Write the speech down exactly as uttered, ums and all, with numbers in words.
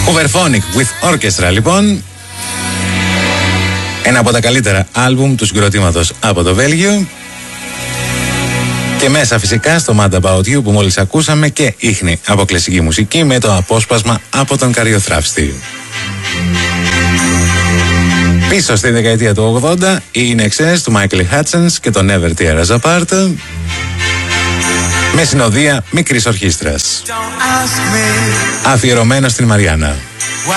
Overphonic with Orchestra, λοιπόν. Ένα από τα καλύτερα άλμπουμ του συγκροτήματος από το Βέλγιο. Και μέσα φυσικά στο Mad About You που μόλις ακούσαμε και ίχνη από κλασική μουσική με το απόσπασμα από τον Καριοθράφστη. Πίσω στη δεκαετία του ογδόντα οι In Excess του Michael Hutchence και το Never Tear Us Apart με συνοδεία μικρής ορχήστρας, αφιερωμένο στην Μαριάννα.